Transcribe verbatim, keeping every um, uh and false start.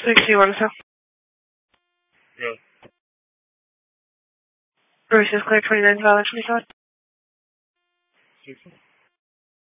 sixty-one, sir. Yeah. Bruce is clear, twenty-nine Valley, twenty-five. Sixty.